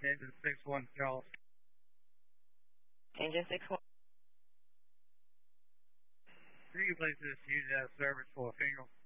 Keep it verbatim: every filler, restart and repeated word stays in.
Engine six one, Charles. Engine six one. Do you place this unit out of service for a funeral?